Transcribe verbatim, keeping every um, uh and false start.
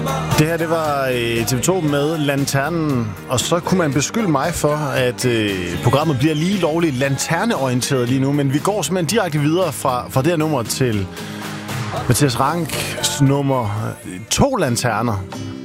Det her, det var øh, T V to med Lanternen, og så kunne man beskylde mig for, at øh, programmet bliver lige lovligt lanterneorienteret lige nu, men vi går simpelthen direkte videre fra, fra det her nummer til Mathias Ranks nummer To Lanterner.